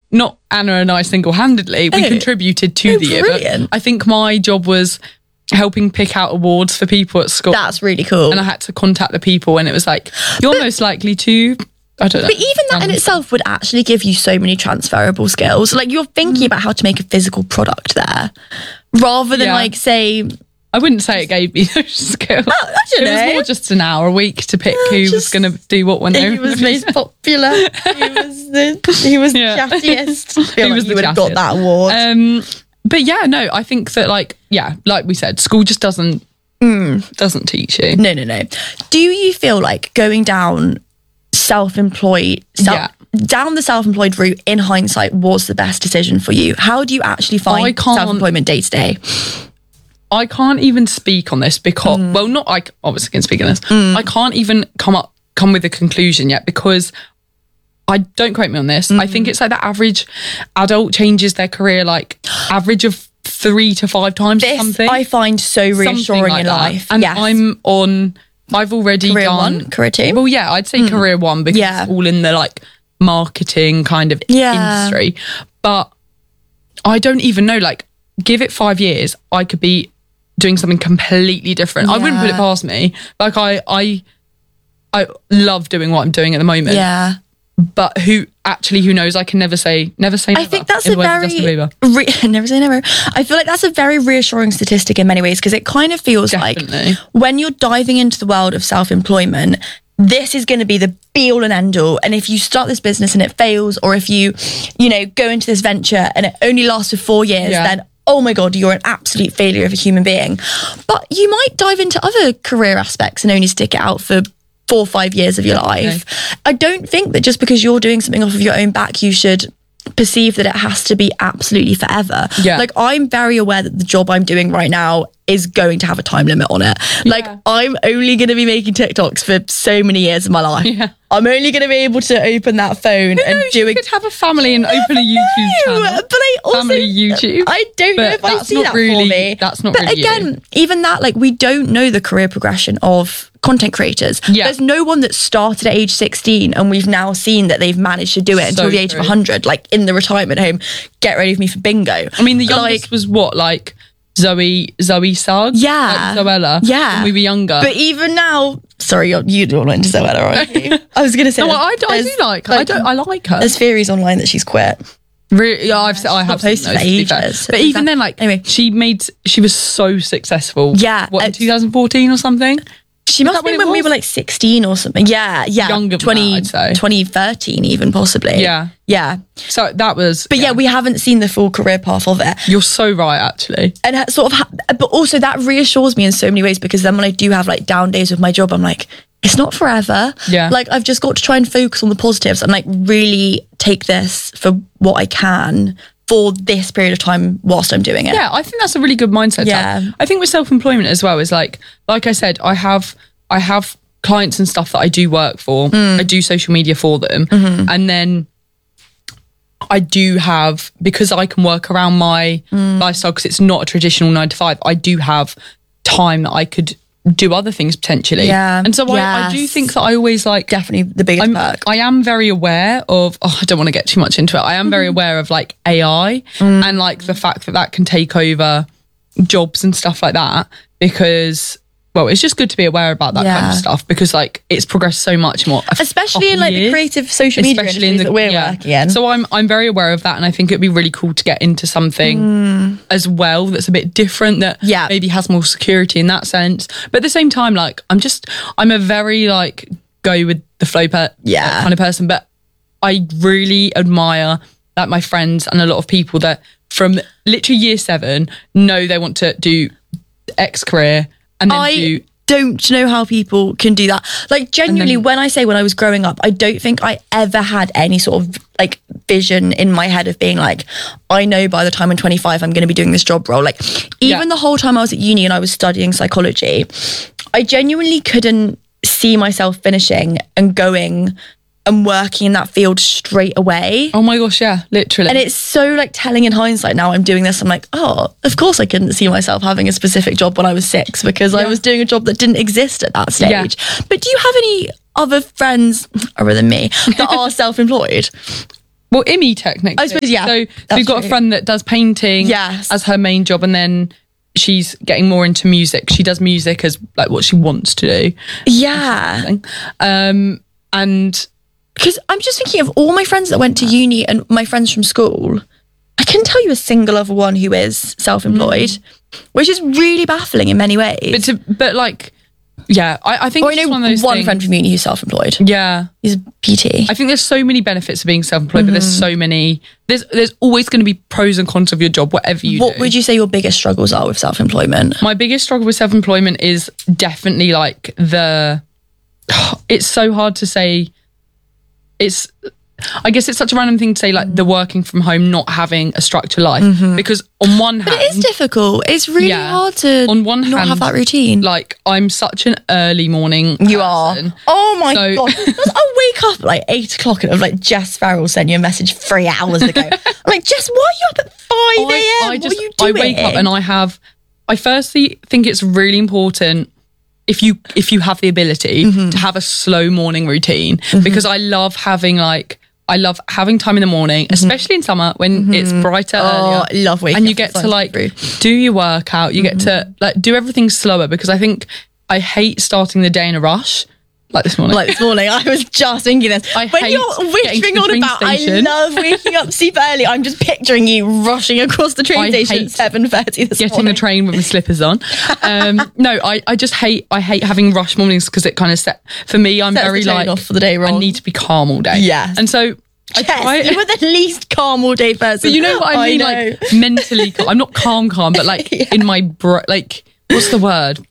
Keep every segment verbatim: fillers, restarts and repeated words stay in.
not Anna and I single-handedly, we Oh. contributed to Oh, the year. brilliant. But I think my job was helping pick out awards for people at school. That's really cool. And I had to contact the people, and it was like, you're But- most likely to, I don't know. But even that in um, itself would actually give you so many transferable skills. Like you're thinking about how to make a physical product there, rather than Yeah. like say, I wouldn't say it gave me those skills. I don't it know. was more just an hour a week to pick who was just- going to do what when they he was most popular. He was the he was Yeah. the chattiest. I feel He like was you the would have got chattiest. that award. Um, but yeah, no, I think that like, yeah, like we said, school just doesn't, Mm. doesn't teach you. no, no, no. Do you feel like going down self-employed, self, Yeah. down the self-employed route in hindsight was the best decision for you? How do you actually I find can't- self-employment day to day? I can't even speak on this because, Mm. well, not I obviously can speak on this. I can't even come up, come with a conclusion yet because I don't quote me on this. I Mm. think it's like the average adult changes their career like average of three to five times or This something. I find so Something reassuring like in that. life. And yes. I'm on, I've already Career done. one, career two? Well, yeah, I'd say career one because Yeah. it's all in the like marketing kind of Yeah. industry. But I don't even know, like, give it five years, I could be doing something completely different. I wouldn't put it Yeah. past me. Like, I, I, I love doing what I'm doing at the moment. yeah. But who actually, who knows? I can never say, never say never. I think that's in a the words of Justin very Bieber. re- never say never. I feel like that's a very reassuring statistic in many ways because it kind of feels Definitely. like when you're diving into the world of self-employment, this is going to be the be all and end all. And if you start this business and it fails, or if you, you know, go into this venture and it only lasts for four years, Yeah. then oh my God, you're an absolute failure of a human being. But you might dive into other career aspects and only stick it out for four or five years of your life. I don't think that just because you're doing something off of your own back, you should perceive that it has to be absolutely forever. Yeah. Like I'm very aware that the job I'm doing right now is going to have a time limit on it. Like Yeah. I'm only going to be making TikToks for so many years of my life. Yeah. I'm only going to be able to open that phone and knows, do you a could have a family and open a YouTube channel. but I also Family YouTube. I don't know But if I that's see not that really- for me. that's not But really you. again, even that, like we don't know the career progression of content creators. Yeah. There's no one that started at age sixteen and we've now seen that they've managed to do it So until the age true. of one hundred, like in the retirement home. Get ready for me for bingo. I mean, the youngest Like, was what, like Zoe, Zoe Suggs? Yeah. Like Zoella. Yeah. When we were younger. but even now, sorry, you're, you don't want to Zoella, aren't you? I was going to say, no, I, I do there's- like her. I don't. I like her. There's theories online that she's quit. Really, yeah, I've, I have not seen posted those, for to be fair. ages. But even then, like, Anyway. she made, she was so successful. Yeah, What, in it's- two thousand fourteen or something? She must that have been when when it we was? were like sixteen or something. Yeah, yeah. Younger than twenty, that, I'd say. twenty thirteen even possibly. Yeah. Yeah. So that was. But yeah. we haven't seen the full career path of it. You're so right, actually. And ha- sort of, ha- but also that reassures me in so many ways because then when I do have like down days with my job, I'm like, it's not forever. Yeah. Like I've just got to try and focus on the positives and like really take this for what I can for this period of time whilst I'm doing it. Yeah, I think that's a really good mindset. to Yeah. have. I think with self-employment as well is like, like I said, I have, I have clients and stuff that I do work for. Mm. I do social media for them, Mm-hmm. and then I do have, because I can work around my Mm. lifestyle because it's not a traditional nine to five. I do have time that I could do other things potentially. Yeah. and so I, I do Yes. think that I always like. Definitely the biggest I'm, perk. I am very aware of, oh, I don't want to get too much into it. I am very aware of like A I Mm. and like the fact that that can take over jobs and stuff like that because, well, it's just good to be aware about that kind Yeah. of stuff because like it's progressed so much more. a Especially in couple like the years. creative social media industries that we're yeah. working in. So I'm I'm very aware of that, and I think it'd be really cool to get into something as well that's a bit different that Mm. Yeah. maybe has more security in that sense. But at the same time, like I'm just I'm a very like go with the flow per Yeah. kind of person, but I really admire like my friends and a lot of people that from literally year seven know they want to do X career and then I do don't know how people can do that. Like genuinely, then- when I say when I was growing up, I don't think I ever had any sort of like vision in my head of being like, I know by the time I'm twenty-five, I'm going to be doing this job role. Like even Yeah. the whole time I was at uni and I was studying psychology, I genuinely couldn't see myself finishing and going and working in that field straight away. oh my gosh, yeah, literally. And it's so like telling in hindsight now I'm doing this. I'm like, oh, of course I couldn't see myself having a specific job when I was six because I Yeah. was doing a job that didn't exist at that Yeah. stage. But do you have any other friends other than me that are self-employed? Well, Imi technically. I suppose, yeah, So, so that's we've got true. a friend that does painting Yes. as her main job, and then she's getting more into music. She does music as like what she wants to do. Yeah. Um, and Because I'm just thinking of all my friends that went to uni and my friends from school. I couldn't tell you a single other one who is self-employed, which is really baffling in many ways. but to, but like, yeah, I, I think or I it's know one of those one things- friend from uni who's self-employed. Yeah. He's a P T. I think there's so many benefits of being self-employed, but Mm-hmm. there's so many. There's there's always going to be pros and cons of your job, whatever you What do. would you say your biggest struggles are with self-employment? My biggest struggle with self-employment is definitely like the. It's so hard to say. It's. I guess it's such a random thing to say, like the working from home, not having a structured life, because on one hand, But it is difficult. It's really Yeah. hard to On one not hand, have that routine. like I'm such an early morning. You are. person. Oh my So- god! I'll wake up at like eight o'clock and have like Jess Farrell sent you a message three hours ago. I'm like, Jess, why are you up at five I, a.m.? I just what are you I doing? wake up and I have. I firstly think it's really important if you if you have the ability Mm-hmm. to have a slow morning routine, because I love having like. I love having time in the morning, especially in summer when it's brighter Mm-hmm. Oh, earlier. I love waking and you up get when to the like sun's through. do your workout. You get to like do everything slower, because I think I hate starting the day in a rush, like this morning. Like this morning, I was just thinking this. I when hate you're getting to whispering the on train about, I station. love waking up super early. I'm just picturing you rushing across the train I station hate at seven thirty this Getting morning. the train with my slippers on. Um, no, I, I just hate I hate having rush mornings, because it kind of set for me. I'm Sets the very tone like off for the day I wrong. need to be calm all day. Yes. and so I Yes, try. you were the least calm all day person. But you know what I mean? know. Like mentally calm. I'm not calm, calm, but like Yeah. in my bro- like what's the word?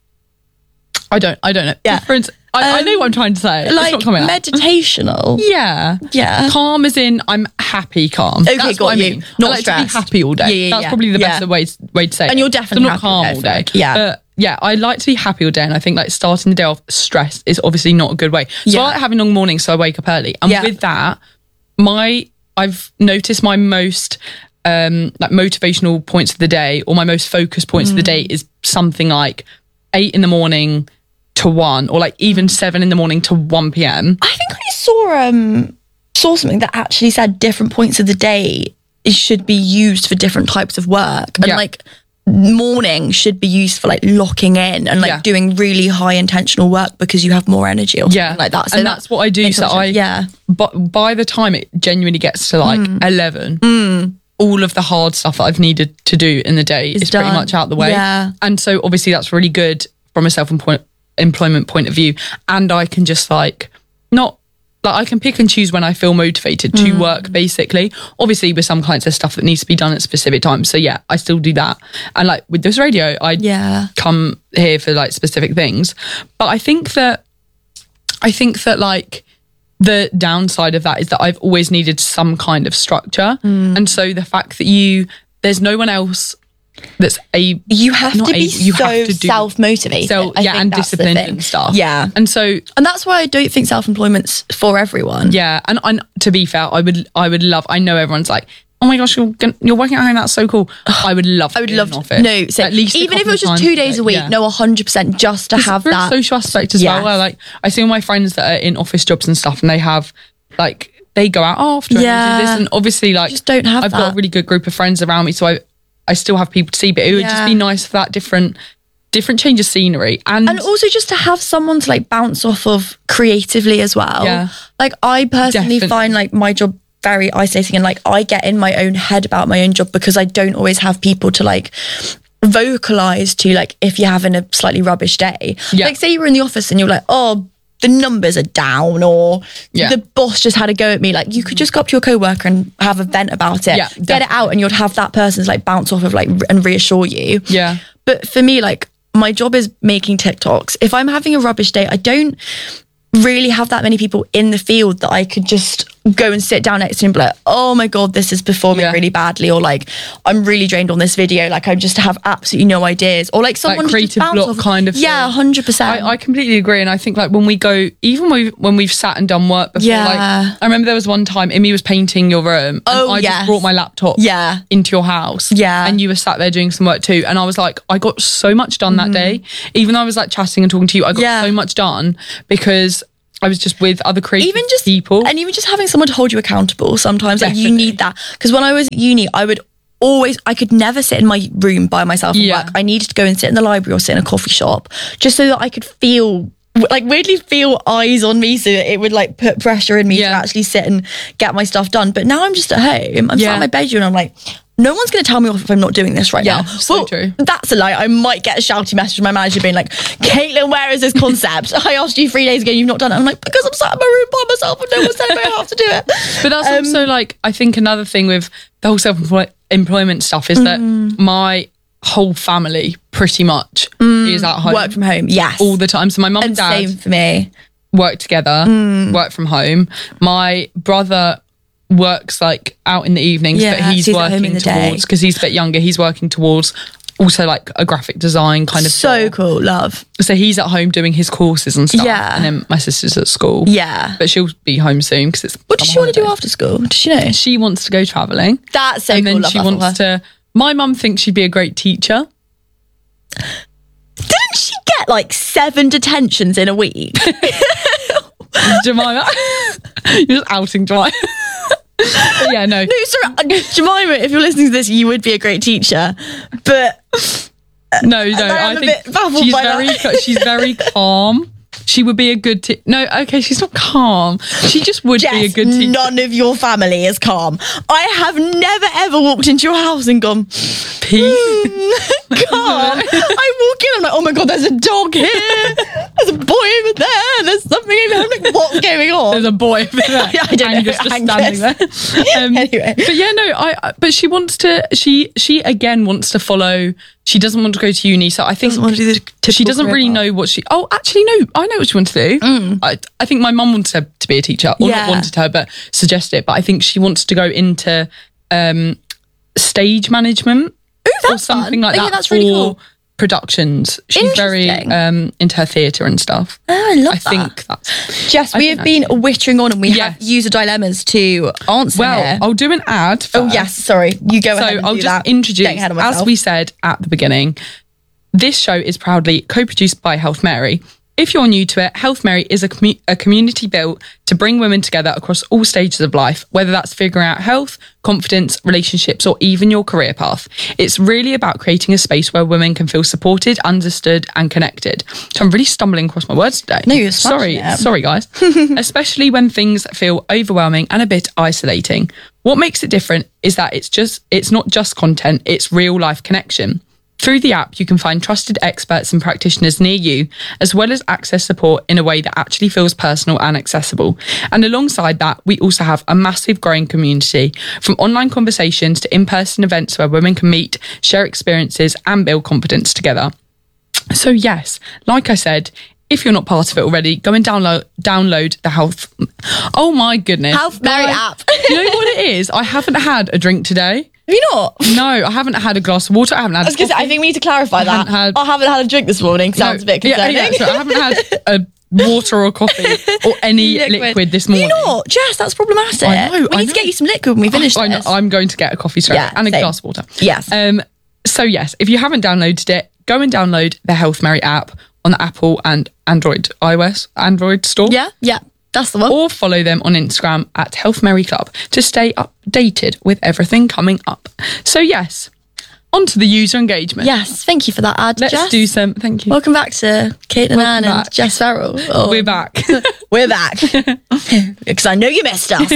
I don't. I don't know. Yeah. Difference. I, I know what I'm trying to say. like it's not coming out. meditational. Yeah. Yeah. Calm as in I'm happy calm. Okay, That's got what I you. mean. Not I like stressed. to be happy all day. Yeah, yeah, That's yeah. probably the best Yeah. way, way to say it. And you're So definitely I'm not happy calm all all day, day. yeah. But yeah, I like to be happy all day, and I think like starting the day off stressed is obviously not a good way. So Yeah. I like having long mornings, so I wake up early. And Yeah. with that, my I've noticed my most um like motivational points of the day, or my most focused points of the day, is something like eight in the morning to one, or like even seven in the morning to one p.m. I think I saw um saw something that actually said different points of the day should be used for different types of work, and Yeah. like morning should be used for like locking in and like Yeah. doing really high intentional work because you have more energy or something Yeah, like that. So and that that's what I do. makes So a lot of I, sense. yeah, but by the time it genuinely gets to like Mm. eleven, all of the hard stuff that I've needed to do in the day is pretty done. much out the way. Yeah. And so obviously that's really good from a self-employment point of view. And I can just like, not, like I can pick and choose when I feel motivated to Mm. work, basically. Obviously with some clients there's stuff that needs to be done at specific times. So yeah, I still do that. And like with this radio, I yeah. come here for like specific things. But I think that I think that like the downside of that is that I've always needed some kind of structure. Mm. And so the fact that you there's no one else that's a You have not to be able- you so have to do- self-motivated. so I yeah, think and that's the disciplined thing. and stuff. Yeah. And so And that's why I don't think self-employment's for everyone. yeah, and, and to be fair, I would I would love I know everyone's like, oh my gosh, you're gonna, you're working at home, that's so cool. I would love I would to be love in an to. office. No, so at least a even if it couple was of just times two days a week, yeah. no, one hundred percent just to have for a that. social aspect as Yes. well. Like I see all my friends that are in office jobs and stuff, and they have like they go out after and Yeah. they do this, and obviously like Just don't have I've got that. a really good group of friends around me, so I I still have people to see, but it would just Yeah. be nice for that different different change of scenery and, And also just to have someone to like bounce off of creatively as well. Yeah. Like I personally Definitely. find like my job very isolating, and like I get in my own head about my own job because I don't always have people to like vocalize to, like if you're having a slightly rubbish day. Yeah. Like say you were in the office and you're like, oh, the numbers are down, or Yeah. the boss just had a go at me. Like you could just go up to your coworker and have a vent about it, Yeah, get it definitely. out, and you'd have that person's like bounce off of like r- and reassure you. yeah. But for me, like my job is making TikToks. If I'm having a rubbish day, I don't really have that many people in the field that I could just go and sit down next to and be like, oh my God, this is performing Yeah. really badly, or like I'm really drained on this video. Like I just have absolutely no ideas, or like someone to just creative bounce block off. kind of Yeah, thing. hundred percent. I, I completely agree, and I think like when we go, even when we've, when we've sat and done work before, Yeah. like I remember there was one time Imi was painting your room, and Oh, I yes. just brought my laptop, Yeah. into your house, Yeah. and you were sat there doing some work too, and I was like, I got so much done that day, even though I was like chatting and talking to you, I got Mm-hmm. Yeah. so much done because I was just with other creative even just people. and even just having someone to hold you accountable sometimes, like you Definitely. need that. Because when I was at uni, I would always, I could never sit in my room by myself and Yeah. work. I needed to go and sit in the library or sit in a coffee shop just so that I could feel, like weirdly feel eyes on me, so that it would like put pressure in me Yeah. to actually sit and get my stuff done. But now I'm just at home. I'm sat Yeah. in my bedroom and I'm like, no one's going to tell me off if I'm not doing this right Yeah, now. so Well, true. that's a lie. I might get a shouty message from my manager being like, Caitlin, where is this concept? I asked you three days ago, you've not done it. I'm like, because I'm sat in my room by myself and no one's telling me I have to do it. But that's Um, also like, I think another thing with the whole self-employment stuff is that Mm. my whole family pretty much is at home Work from home, yes. all the time. So my mum and and dad same for me. work together, Mm. work from home. My brother works like out in the evenings, Yeah, but he's so he's at home working in the day. towards, because he's a bit younger, he's working towards also like a graphic design kind of So job. cool, love. So he's at home doing his courses and stuff. Yeah. And then my sister's at school. Yeah. But she'll be home soon because it's What does she summer want to do holidays. after school? Does she know? She wants to go travelling. That's so and cool. then love she that for wants her. to, my mum thinks she'd be a great teacher. Didn't she get like seven detentions in a week? Jemima. You're just outing Jemima. But yeah, no. No, sorry, uh, Jemima, if you're listening to this, you would be a great teacher. But No, no. I'm I a think bit baffled she's by very, that. she's very calm. She would be a good te- No, okay, she's not calm. She just would be a Jess, good teacher. none of your family is calm. I have never ever walked into your house and gone, Peace. calm. I walk in, I'm like, oh my God, there's a dog here. There's a boy over there. There's something over there. I'm like, what's going on? There's a boy over there. I don't know, Angus just Angus. standing there. Um, Anyway. But yeah, no, I. I- But she wants to. She she again wants to follow. She doesn't want to go to uni, so I think Doesn't want to do the she typical doesn't career really path. know what she. Oh, actually, no, I know what she wants to do. I I think my mum wanted her to be a teacher, or Yeah. not wanted her, but suggested it. But I think she wants to go into um, stage management Ooh, or that's something fun. like Okay, that that's for really cool. productions. She's very Interesting. um, into her theatre and stuff. Oh, I love I that. think that's. Jess, I we think have been that's- whittering on and we Yes. have user dilemmas to answer Well, here. I'll do an ad. Oh, first. yes, sorry. You go So ahead and I'll do just that. introduce, Getting ahead of as myself. we said at the beginning, this show is proudly co-produced by Health Mary. If you're new to it, Health Mary is a, commu- a community built to bring women together across all stages of life, whether that's figuring out health, confidence, relationships, or even your career path. It's really about creating a space where women can feel supported, understood, and connected. So I'm really stumbling across my words today. No, you're sorry, smashing it. sorry, guys. Especially when things feel overwhelming and a bit isolating. What makes it different is that it's just it's not just content; it's real life connection. Through the app, you can find trusted experts and practitioners near you, as well as access support in a way that actually feels personal and accessible. And alongside that, we also have a massive growing community, from online conversations to in-person events where women can meet, share experiences, and build confidence together. So yes, like I said, if you're not part of it already, go and download download the Health. Oh my goodness, Health Mary Guys, app. You know what it is? I haven't had a drink today. Have you not? No, I haven't had a glass of water. I haven't had. I was going to say, I think we need to clarify that. haven't had- I haven't had a drink this morning. Sounds a bit yeah, concerning. yeah, so I haven't had a water or coffee or any liquid, this morning. You not? Jess, that's problematic. I know, we I need to know. get you some liquid when we finish I know, this. I'm going to get a coffee straight Yeah, and a same. glass of water. Yes. Um. So yes, if you haven't downloaded it, go and download the Health Mary app on the Apple and Android, iOS, Android store. yeah, yeah, that's the one. Or follow them on Instagram at Health Mary Club to stay updated with everything coming up. So yes, on to the user engagement. Yes, thank you for that ad, Let's Jess. do some. Thank you. Welcome back to Caitlin Welcome Ann and back. Jess Farrell. Oh, We're back. We're back. Because I know you missed us.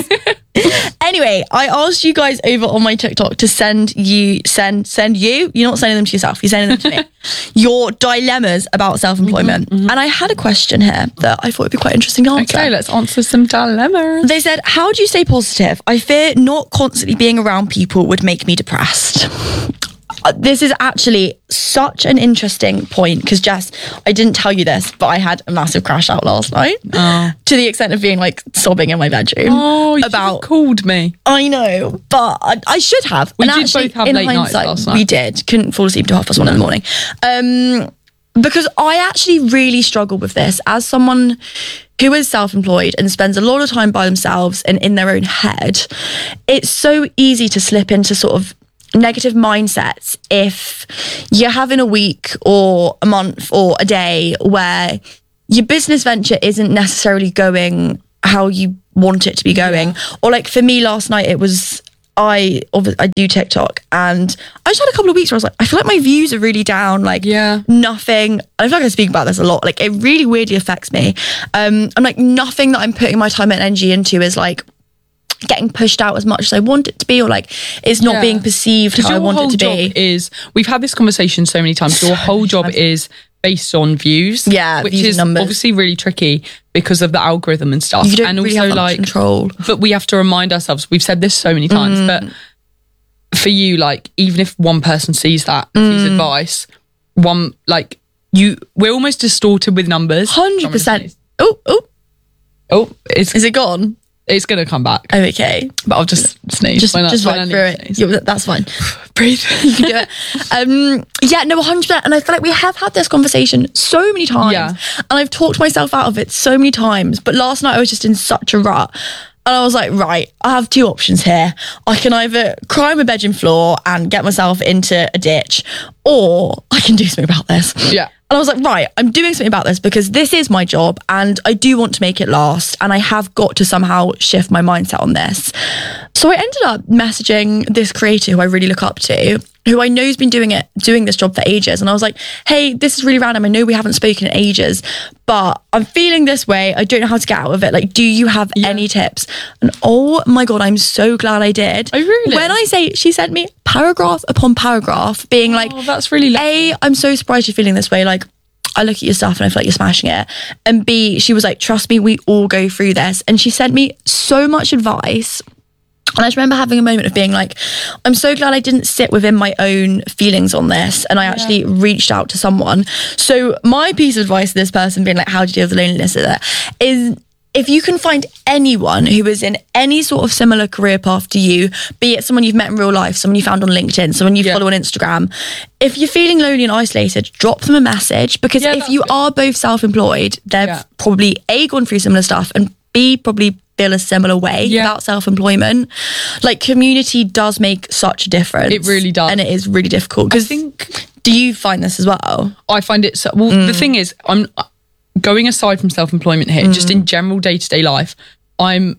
Anyway, I asked you guys over on my TikTok to send you, send, send you, you're not sending them to yourself, you're sending them to me, your dilemmas about self-employment. Mm-hmm, And I had a question here that I thought would be quite interesting to answer. Okay, let's answer some dilemmas. They said, how do you stay positive? I fear not constantly being around people would make me depressed. Uh, This is actually such an interesting point because, Jess, I didn't tell you this, but I had a massive crash out last night to the extent of being like sobbing in my bedroom. Oh, you about called me. I know, but I, I should have. We And did actually, both have in late nights hindsight, last night. We did. Couldn't fall asleep till half past one in the morning. Um, because I actually really struggle with this as someone who is self-employed and spends a lot of time by themselves and in their own head. It's so easy to slip into sort of negative mindsets if you're having a week or a month or a day where your business venture isn't necessarily going how you want it to be going. Yeah. Or like for me last night, it was, I I do TikTok, and I just had a couple of weeks where I was like, I feel like my views are really down, like yeah. nothing. I feel like I speak about this a lot. Like it really weirdly affects me. Um, I'm like, nothing that I'm putting my time and energy into is like getting pushed out as much as I want it to be, or like it's not yeah. being perceived how I want it to be. Is we've had this conversation so many times. Your whole job is based on views, yeah, which views is and numbers. Obviously really tricky because of the algorithm and stuff. You don't and really also have like control. But we have to remind ourselves. We've said this so many times, mm. but for you, like even if one person sees that mm. sees advice, one like you, we're almost distorted with numbers. Hundred percent. Oh, oh, oh! It's, is it gone? It's gonna come back. Oh, okay. But I'll just sneeze. Just, when just I, vibe through it. Yeah, that's fine. Breathe. You can do it. Um, yeah, no, one hundred percent. And I feel like we have had this conversation so many times. Yeah. And I've talked myself out of it so many times. But last night I was just in such a rut. And I was like, right, I have two options here. I can either cry on my bedroom floor and get myself into a ditch, or I can do something about this. Yeah. And I was like, right, I'm doing something about this because this is my job and I do want to make it last, and I have got to somehow shift my mindset on this. So I ended up messaging this creator who I really look up to, who I know has been doing it, doing this job for ages. And I was like, hey, this is really random. I know we haven't spoken in ages, but I'm feeling this way. I don't know how to get out of it. Like, do you have yeah. any tips? And oh my God, I'm so glad I did. Oh, really? When I say, she sent me paragraph upon paragraph being oh, like, that's really lovely. A, I'm so surprised you're feeling this way. Like, I look at your stuff and I feel like you're smashing it. And B, she was like, trust me, we all go through this. And she sent me so much advice. And I just remember having a moment of being like, I'm so glad I didn't sit within my own feelings on this. And I actually yeah. reached out to someone. So my piece of advice to this person being like, how do you deal with the loneliness of that, is if you can find anyone who is in any sort of similar career path to you, be it someone you've met in real life, someone you found on LinkedIn, someone you yeah. follow on Instagram, if you're feeling lonely and isolated, drop them a message. Because yeah, if you good. are both self-employed, they've yeah. probably A, gone through similar stuff, and B, probably feel a similar way yeah. about self-employment. Like, community does make such a difference. It really does. And it is really difficult. Because I think, do you find this as well? I find it so, well, mm. the thing is, I'm going aside from self-employment here, mm. just in general day-to-day life, I'm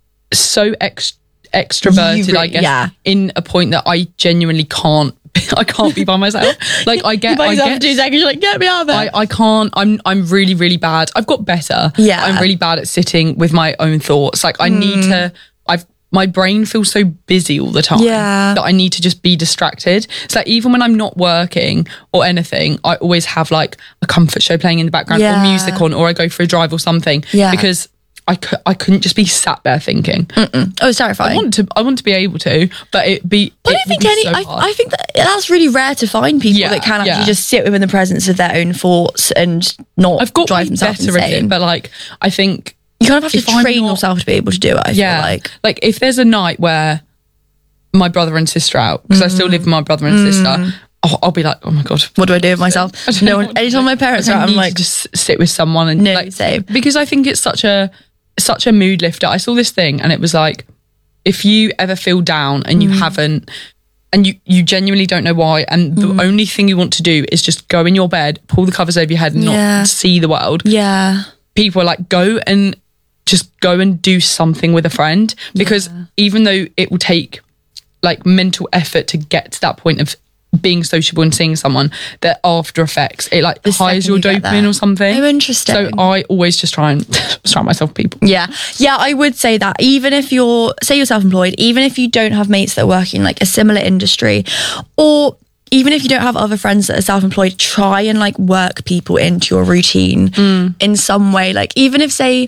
so ex- extroverted, re- I guess, yeah. in a point that I genuinely can't I can't be by myself. Like I get, I get, for two seconds, you're like, get me out of it. I, I can't. I'm, I'm really, really bad. I've got better. Yeah, I'm really bad at sitting with my own thoughts. Like I mm. need to. I've my brain feels so busy all the time. Yeah, that I need to just be distracted. It's like even when I'm not working or anything, I always have like a comfort show playing in the background yeah. or music on, or I go for a drive or something. Yeah, because I, cu- I couldn't just be sat there thinking. Mm-mm. Oh, it's terrifying. I want to. I want to be able to, but it be. But it I don't think be any. so I, hard. I think that that's really rare to find people Yeah, that can actually yeah. just sit within the presence of their own thoughts and not I've got drive way themselves better at insane. it, but like I think you kind of have to if I'm train not- yourself to be able to do it. I yeah, feel like like if there's a night where my brother and sister are out, because I still live with my brother and Mm. sister. I'll, I'll be like, oh my God, what do I do with myself? I don't No know one. what to Anytime do. my parents I are out, I'm need like, to just sit with someone and no, like, same. because I think it's such a such a mood lifter. I saw this thing and it was like, if you ever feel down and you Mm. haven't, and you you genuinely don't know why, and the Mm. only thing you want to do is just go in your bed, pull the covers over your head, and Yeah. not see the world. Yeah, People are like, go and just go and do something with a friend, because Yeah. even though it will take like mental effort to get to that point of being sociable and seeing someone, the after effects, it like The hires second your you get dopamine there. or something. Oh, interesting. So I always just try and surround myself with people. Yeah. Yeah, I would say that even if you're, say you're self-employed, even if you don't have mates that are working in like a similar industry, or even if you don't have other friends that are self-employed, try and like work people into your routine Mm. in some way. Like even if say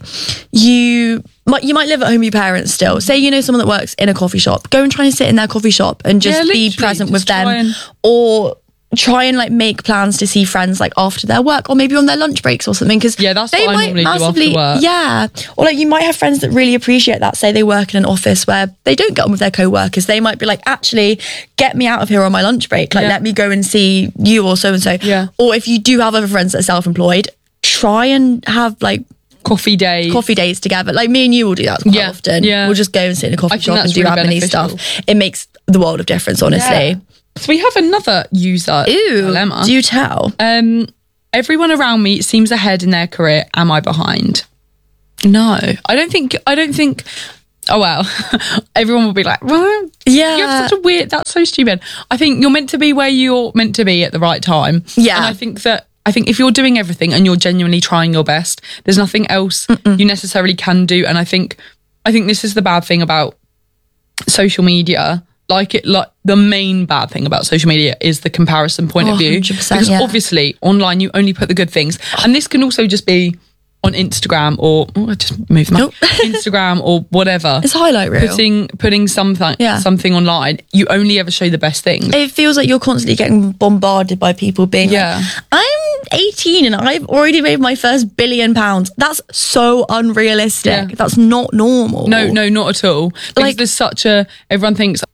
you might, you might live at home with your parents still. Say you know someone that works in a coffee shop, go and try and sit in their coffee shop and just Yeah, be literally, present just with them. try and- Or try and like make plans to see friends like after their work, or maybe on their lunch breaks or something, because Yeah, that's they what I might normally do after massively work. yeah, or like you might have friends that really appreciate that. Say they work in an office where they don't get on with their co-workers, they might be like, actually get me out of here on my lunch break, like Yeah. let me go and see you or so and so. Yeah. Or if you do have other friends that are self-employed, try and have like Coffee day. coffee days together. Like me and you will do that quite Yeah, often. yeah. We'll just go and sit in a coffee I think shop and that's do really admin beneficial. stuff. It makes the world of difference, honestly. Yeah. So we have another user Ooh, dilemma. do tell. Um, everyone around me seems ahead in their career. Am I behind? No, I don't think. I don't think. Oh well, everyone will be like, well, Yeah. you have such a weird. That's so stupid. I think you're meant to be where you're meant to be at the right time. Yeah. and I think that. I think if you're doing everything and you're genuinely trying your best, there's nothing else Mm-mm. you necessarily can do. And I think, I think this is the bad thing about social media. Like it, like the main bad thing about social media is the comparison point Oh, of view. one hundred percent, Because yeah. obviously online you only put the good things, and this can also just be on Instagram or oh, I just moved my Nope. Instagram or whatever. It's a highlight reel. Putting putting something Yeah. something online, you only ever show the best things. It feels like you're constantly getting bombarded by people being Yeah. like, I'm eighteen and I've already made my first billion pounds. That's so unrealistic. Yeah. That's not normal. No, no, not at all. Because Like- there's such a, everyone thinks